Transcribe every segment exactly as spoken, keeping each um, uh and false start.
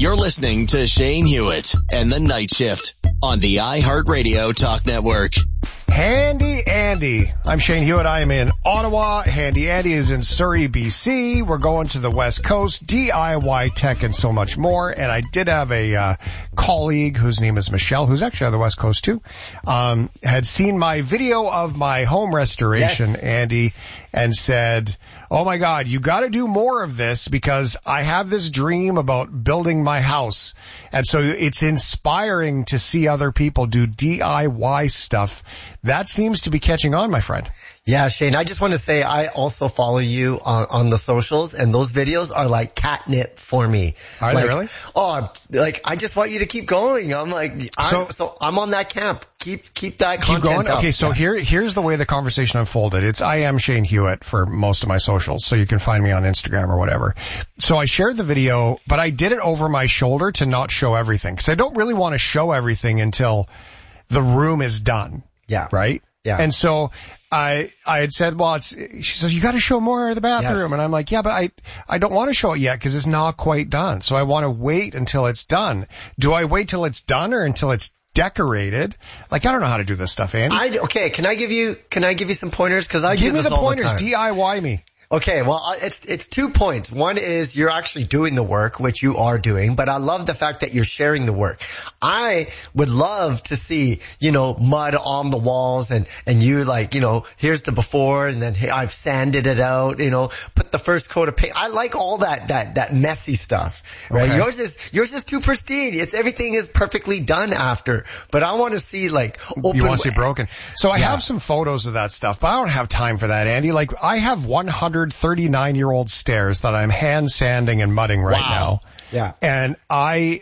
You're listening to Shane Hewitt and the Night Shift on the iHeartRadio Talk Network. Handy Andy. I'm Shane Hewitt. I am in Ottawa. Handy Andy is in Surrey, B C. We're going to the West Coast, D I Y tech and so much more. And I did have a uh, colleague whose name is Michelle, who's actually on the West Coast too, um, had seen my video of my home restoration, yes. Andy, and said, oh my God, you got to do more of this because I have this dream about building my house. And so it's inspiring to see other people do D I Y stuff. That seems to be catching on, my friend. Yeah, Shane, I just want to say I also follow you on, on the socials, and those videos are like catnip for me. Are like, they really? Oh, like I just want you to keep going. I'm like, I'm, so, so I'm on that camp. Keep keep that keep content going. up. Okay, so yeah. here here's the way the conversation unfolded. It's I am Shane Hewitt for most of my socials, so you can find me on Instagram or whatever. So I shared the video, but I did it over my shoulder to not show everything because I don't really want to show everything until the room is done. Yeah. Right? Yeah. And so I, I had said, well, it's, she said, you got to show more of the bathroom. Yes. And I'm like, yeah, but I, I don't want to show it yet because it's not quite done. So I want to wait until it's done. Do I wait till it's done or until it's decorated? Like, I don't know how to do this stuff, Andy. I, okay. Can I give you, can I give you some pointers? Cause I give do me this the all pointers. the time. D I Y me. Okay, well, it's it's two points. One is you're actually doing the work, which you are doing, but I love the fact that you're sharing the work. I would love to see, you know, mud on the walls and, and you like, you know, here's the before and then hey, I've sanded it out, you know, put the first coat of paint. I like all that, that, that messy stuff, right? Okay. Yours is, yours is too pristine. It's everything is perfectly done after, but I want to see like open. You want to see broken. So I yeah. have some photos of that stuff, but I don't have time for that, Andy. Like I have one hundred thirty-nine year old stairs that I'm hand sanding and mudding right wow. now. Yeah. And I,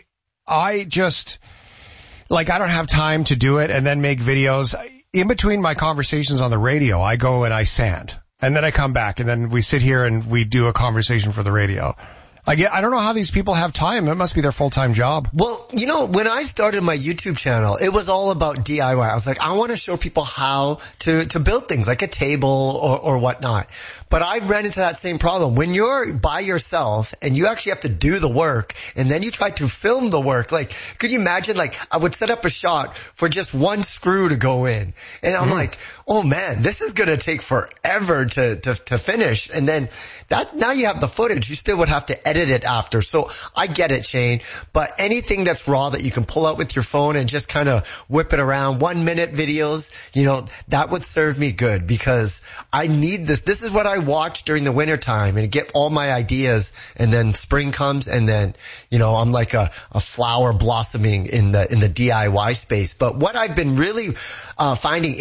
I just, like, I don't have time to do it and then make videos. In between my conversations on the radio, I go and I sand. And then I come back and then we sit here and we do a conversation for the radio. I get, I don't know how these people have time. It must be their full-time job. Well, you know, when I started my YouTube channel, it was all about D I Y. I was like, I want to show people how to, to build things like a table or, or whatnot. But I ran into that same problem. When you're by yourself and you actually have to do the work and then you try to film the work, like, could you imagine, like, I would set up a shot for just one screw to go in. And I'm mm. like, oh man, this is going to take forever to, to, to finish. And then that, now you have the footage. You still would have to edit it after. So I get it, Shane, but anything that's raw that you can pull out with your phone and just kind of whip it around, one minute videos, you know, that would serve me good because I need this. This is what I watch during the winter time and get all my ideas. And then spring comes and then, you know, I'm like a, a flower blossoming in the, in the D I Y space. But what I've been really uh, finding